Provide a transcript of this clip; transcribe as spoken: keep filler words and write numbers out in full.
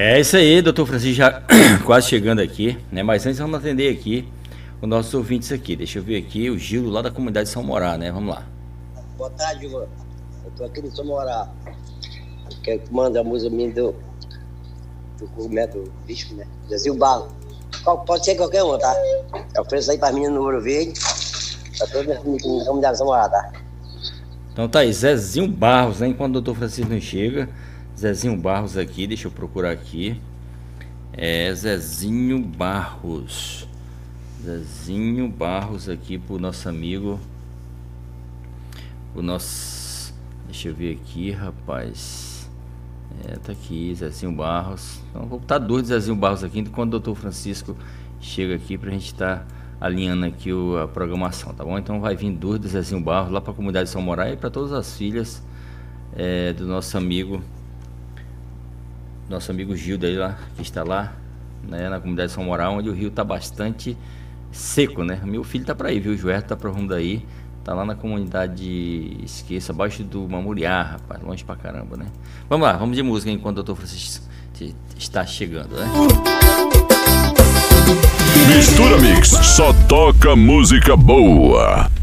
É isso aí, doutor Francisco, já quase chegando aqui, né? Mas antes vamos atender aqui os nossos ouvintes aqui. Deixa eu ver aqui, o Gil lá da comunidade de São Morá, né? Vamos lá. Boa tarde, Gil. Eu tô aqui no São Morá. Eu quero que mande a música minha do, do cogumelo do bicho, né? Zezinho Barro. Pode ser qualquer um, tá? Eu ofereço aí para as meninas no Ouro Verde, para todas as meninas da comunidade de São Morá, tá? Então tá aí, Zezinho Barros, né? Enquanto o doutor Francisco não chega, Zezinho Barros aqui, deixa eu procurar aqui. É Zezinho Barros. Zezinho Barros aqui pro nosso amigo. O nosso. Deixa eu ver aqui, rapaz. É, tá aqui, Zezinho Barros. Então vou botar dois Zezinho Barros aqui enquanto o doutor Francisco chega aqui pra gente estar tá alinhando aqui o, a programação, tá bom? Então vai vir dois do Zezinho Barros lá pra comunidade de São Morá e para todas as filhas é, do nosso amigo. Nosso amigo Gil daí lá, que está lá, né, na comunidade de São Morá, onde o rio tá bastante seco, né? Meu filho tá para aí, viu? O Joerto tá para rumo daí, tá lá na comunidade, esqueça, abaixo do Mamuriá, rapaz, longe pra caramba, né? Vamos lá, vamos de música enquanto o doutor Francisco está chegando, né? Mistura Mix, só toca música boa.